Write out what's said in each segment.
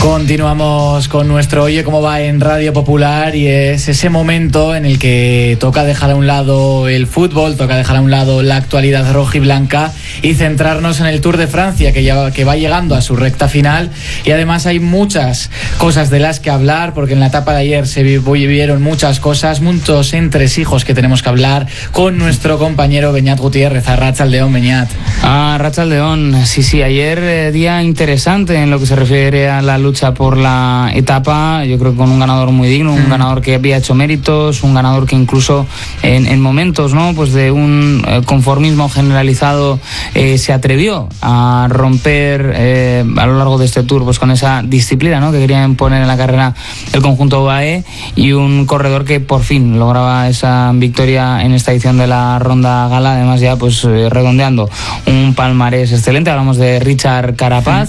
Continuamos con nuestro Oye Cómo Va en Radio Popular, y es ese momento en el que toca dejar a un lado el fútbol, toca dejar a un lado la actualidad rojiblanca y centrarnos en el Tour de Francia, que va llegando a su recta final. Y además hay muchas cosas de las que hablar, porque en la etapa de ayer se vivieron muchas cosas, muchos entresijos que tenemos que hablar con nuestro compañero Beñat Gutiérrez. Arratsaldeon, Beñat. Arratsaldeon, sí, ayer día interesante en lo que se refiere a la lucha por la etapa. Yo creo que con un ganador muy digno, un ganador que había hecho méritos, un ganador que incluso en momentos, ¿no?, pues de un conformismo generalizado se atrevió a romper a lo largo de este Tour, pues con esa disciplina, ¿no?, que quería imponer en la carrera el conjunto UAE, y un corredor que por fin lograba esa victoria en esta edición de la Ronda Gala, además ya pues redondeando un palmarés excelente. Hablamos de Richard Carapaz,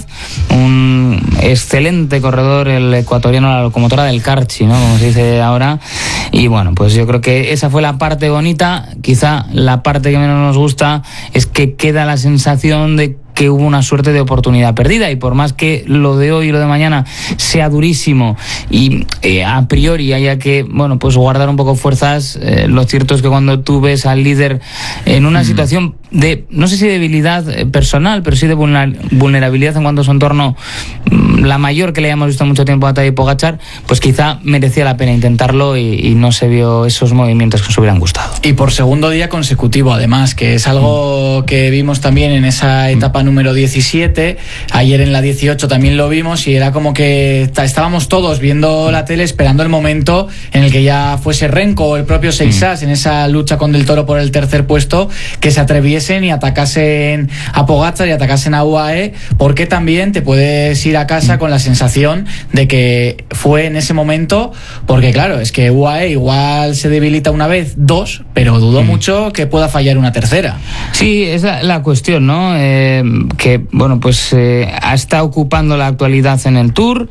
un excelente corredor, el ecuatoriano, la locomotora del Carchi, ¿no?, como se dice ahora. Y bueno, pues yo creo que esa fue la parte bonita. Quizá la parte que menos nos gusta es que queda la sensación de que hubo una suerte de oportunidad perdida, y por más que lo de hoy y lo de mañana sea durísimo y a priori haya que, bueno, pues guardar un poco fuerzas, lo cierto es que cuando tú ves al líder en una situación de, no sé si debilidad personal, pero sí de vulnerabilidad en cuanto a su entorno, la mayor que le hayamos visto mucho tiempo a Tadej Pogačar, pues quizá merecía la pena intentarlo, y no se vio esos movimientos que nos hubieran gustado. Y por segundo día consecutivo, además, que es algo que vimos también en esa etapa número 17, ayer en la 18 también lo vimos, y era como que estábamos todos viendo la tele esperando el momento en el que ya fuese Renko o el propio Seixas en esa lucha con Del Toro por el tercer puesto, que se atreviesen y atacasen a Pogačar y atacasen a UAE, porque también te puedes ir a casa con la sensación de que fue en ese momento, porque claro, es que UAE igual se debilita una vez, dos, pero dudo mucho que pueda fallar una tercera. Sí, es la cuestión, ¿no? Que, bueno, pues está ocupando la actualidad en el Tour,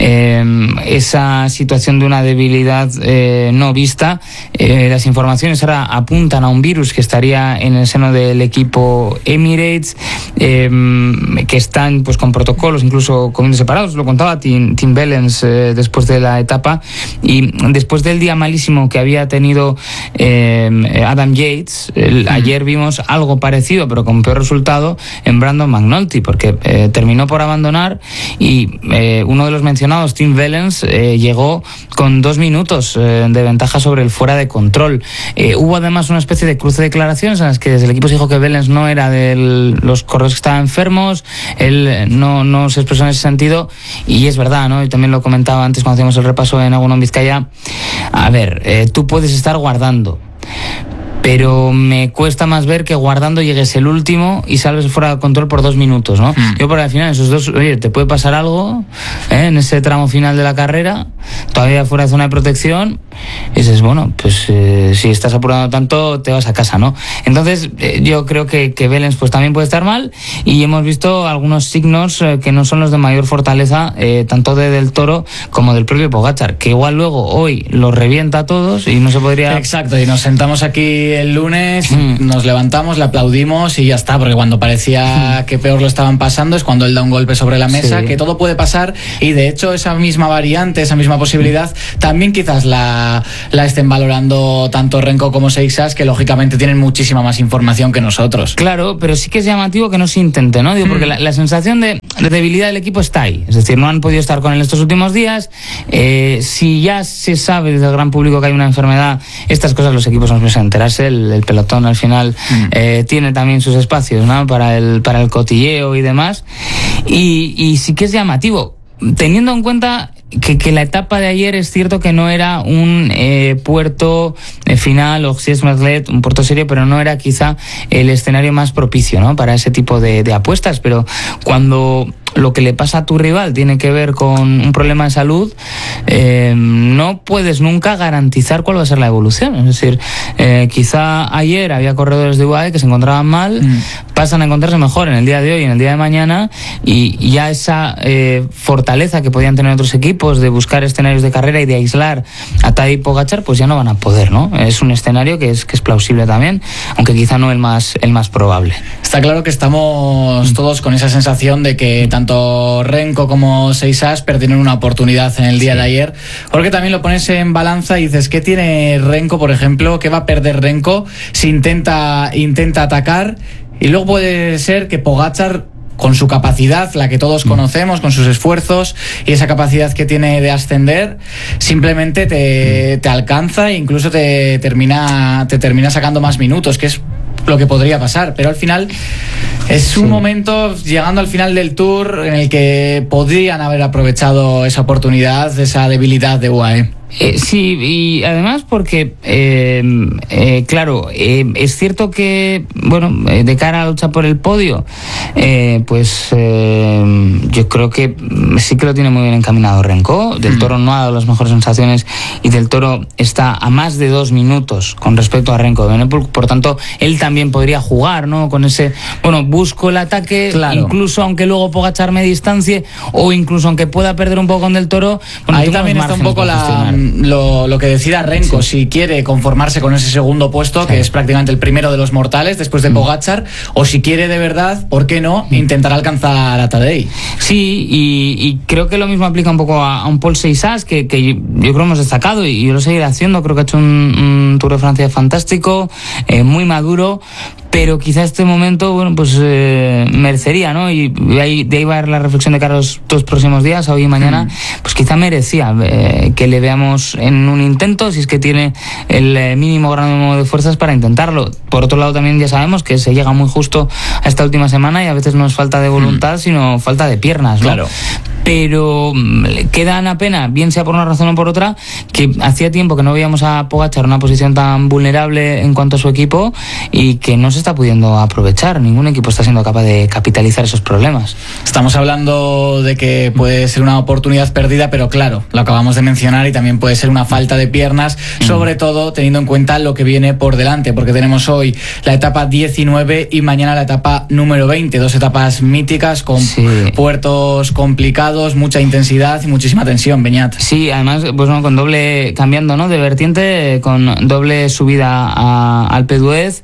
esa situación de una debilidad no vista. Las informaciones ahora apuntan a un virus que estaría en el seno del equipo Emirates, que están pues con protocolos incluso comiendo separados. Lo contaba Tim Wellens después de la etapa, y después del día malísimo que había tenido Adam Yates, ayer vimos algo parecido pero con peor resultado en Brandon McNulty, porque terminó por abandonar, y uno de los mencionados, Tim Wellens, llegó con 2 minutos de ventaja sobre el fuera de control. Hubo además una especie de cruce de declaraciones en las que desde el equipo se dijo que Wellens no era de los corredores que estaban enfermos, él no se expresó en ese sentido, y es verdad, ¿no? Y también lo comentaba antes cuando hacíamos el repaso en Aguno en Vizcaya. A ver, tú puedes estar guardando, pero me cuesta más ver que guardando llegues el último y salves fuera de control por 2 minutos, ¿no? Yo por al final esos dos, oye, te puede pasar algo en ese tramo final de la carrera, todavía fuera de zona de protección, y dices, bueno, pues si estás apurando tanto, te vas a casa, ¿no? Entonces yo creo que Wellens pues también puede estar mal, y hemos visto algunos signos que no son los de mayor fortaleza, tanto de Del Toro como del propio Pogačar, que igual luego hoy los revienta a todos y no se podría... Exacto, y nos sentamos aquí el lunes, nos levantamos, le aplaudimos y ya está, porque cuando parecía que peor lo estaban pasando es cuando él da un golpe sobre la mesa, que todo puede pasar, y de hecho esa misma variante, esa misma posibilidad también quizás la estén valorando tanto Renko como Seixas, que lógicamente tienen muchísima más información que nosotros. Claro, pero sí que es llamativo que no se intente, ¿no? Digo, porque la sensación de debilidad del equipo está ahí, es decir, no han podido estar con él estos últimos días. Si ya se sabe desde el gran público que hay una enfermedad, estas cosas los equipos no empiezan a enterarse. El pelotón al final tiene también sus espacios, ¿no?, para el cotilleo y demás, y sí que es llamativo, teniendo en cuenta que la etapa de ayer es cierto que no era un puerto final, o si es Merlet, un puerto serio, pero no era quizá el escenario más propicio, ¿no?, para ese tipo de apuestas. Pero cuando lo que le pasa a tu rival tiene que ver con un problema de salud, no puedes nunca garantizar cuál va a ser la evolución. Es decir, quizá ayer había corredores de UAE que se encontraban mal, pasan a encontrarse mejor en el día de hoy y en el día de mañana, y ya esa fortaleza que podían tener otros equipos de buscar escenarios de carrera y de aislar a Tadej Pogačar, pues ya no van a poder, ¿no? Es un escenario que es plausible también, aunque quizá no el más probable. Está claro que estamos todos con esa sensación de que tanto Renko como Seixas perdieron una oportunidad en el día de ayer, porque también lo pones en balanza y dices, ¿qué tiene Renko, por ejemplo? ¿Qué va a perder Renko si intenta atacar? Y luego puede ser que Pogačar, con su capacidad, la que todos conocemos, con sus esfuerzos y esa capacidad que tiene de ascender, simplemente te alcanza e incluso te termina sacando más minutos, que es lo que podría pasar. Pero al final es un momento, llegando al final del Tour, en el que podrían haber aprovechado esa oportunidad, esa debilidad de UAE. Sí, y además porque, claro, es cierto que, bueno, de cara a la lucha por el podio, pues yo creo que sí que lo tiene muy bien encaminado Renko. Del Toro no ha dado las mejores sensaciones y Del Toro está a más de 2 minutos con respecto a Renko de Benepul, por tanto, él también podría jugar, ¿no? Con ese, bueno, busco el ataque, claro, incluso aunque luego Pogačar me distancie, o incluso aunque pueda perder un poco con Del Toro. Bueno, ahí también está un poco lo que decida Renko, si quiere conformarse con ese segundo puesto, que es prácticamente el primero de los mortales después de Pogačar, o si quiere de verdad, ¿por qué no?, intentar alcanzar a Tadej. Sí, y creo que lo mismo aplica un poco a un Paul Seixas, que yo creo hemos destacado y yo lo seguiré haciendo. Creo que ha hecho un Tour de Francia fantástico, muy maduro, pero quizá este momento, bueno, pues merecería, ¿no? Y de ahí va a ir la reflexión de cara a los 2 próximos días, hoy y mañana, pues quizá merecía que le veamos en un intento, si es que tiene el mínimo grado de fuerzas para intentarlo. Por otro lado, también ya sabemos que se llega muy justo a esta última semana y a veces no es falta de voluntad, sino falta de piernas, ¿no? Claro. Pero queda una pena, bien sea por una razón o por otra, que hacía tiempo que no veíamos a Pogačar en una posición tan vulnerable en cuanto a su equipo y que no se está pudiendo aprovechar. Ningún equipo está siendo capaz de capitalizar esos problemas. Estamos hablando de que puede ser una oportunidad perdida, pero claro, lo acabamos de mencionar, y también puede ser una falta de piernas, sobre todo teniendo en cuenta lo que viene por delante, porque tenemos hoy la etapa 19 y mañana la etapa número 20, 2 etapas míticas con puertos complicados, mucha intensidad y muchísima tensión, Beñat. Sí, además, pues bueno, con doble, cambiando, ¿no?, de vertiente, con doble subida a Alpe d'Huez.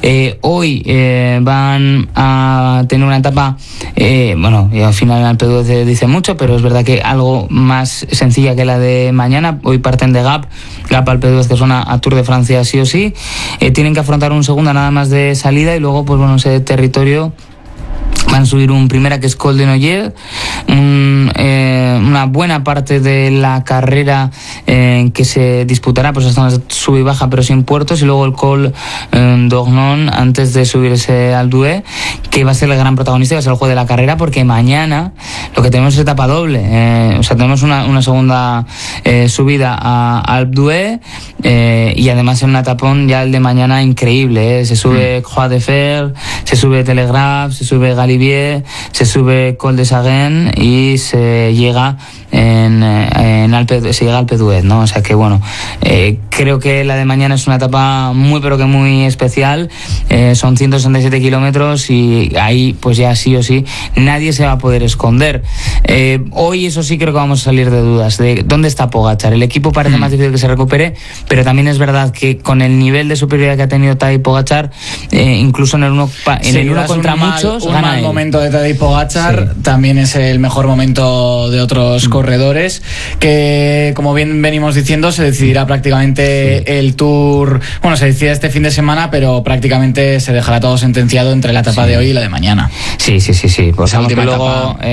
Hoy van a tener una etapa, bueno, y al final en Alpe d'Huez dice mucho, pero es verdad que algo más sencilla que la de mañana. Hoy parten de Gap Alpe d'Huez, que suena a Tour de Francia sí o sí. Tienen que afrontar un segundo nada más de salida y luego, pues bueno, ese territorio van a subir un primera que es Col de Noyer, una buena parte de la carrera que se disputará pues hasta una sub y baja pero sin puertos, y luego el Col d'Ornon antes de subirse al Douai, que va a ser el gran protagonista, va a ser el juego de la carrera, porque mañana lo que tenemos es etapa doble, o sea, tenemos una segunda subida a Alpe d'Huez, y además en un etapón ya el de mañana increíble, se sube Croix de Fer, se sube Telegraph, se sube Galibier, se sube Col de Saguen y se llega se llega al Alpe d'Huez, ¿no? O sea que bueno, creo que la de mañana es una etapa muy pero que muy especial. Son 167 kilómetros y ahí pues ya sí o sí nadie se va a poder esconder. Hoy eso sí creo que vamos a salir de dudas de dónde está Pogačar. El equipo parece más difícil que se recupere, pero también es verdad que con el nivel de superioridad que ha tenido Tadej Pogačar, incluso en el uno contra muchos, un mal momento de Tadej Pogačar, también es el mejor momento de otros corredores, que como bien venimos diciendo se decidirá prácticamente el Tour, bueno, se decide este fin de semana, pero prácticamente se dejará todo sentenciado entre la etapa de hoy y la de mañana. Sí, pues aunque luego